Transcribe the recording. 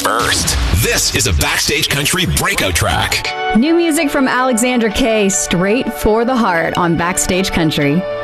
first. This is a Backstage Country breakout track. New music from Alexandra Kay, straight for the heart on Backstage Country.